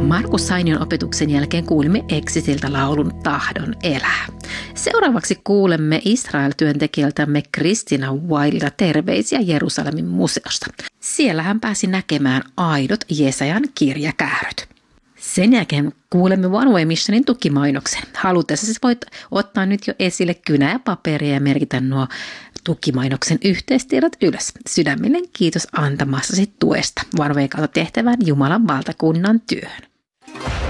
Markus Sainion opetuksen jälkeen kuulimme Exitiltä laulun Tahdon elää. Seuraavaksi kuulemme Israel-työntekijältämme Kristina Wildilta terveisiä Jerusalemin museosta. Siellä hän pääsi näkemään aidot Jesajan kirjakääröt. Sen jälkeen kuulemme One Way Missionin tukimainoksen. Halutessasi voit ottaa nyt jo esille kynä ja paperia ja merkitä nuo tukimainoksen yhteistiedot ylös. Sydämellinen kiitos antamassasi tuesta One Way kautta tehtävän Jumalan valtakunnan työhön.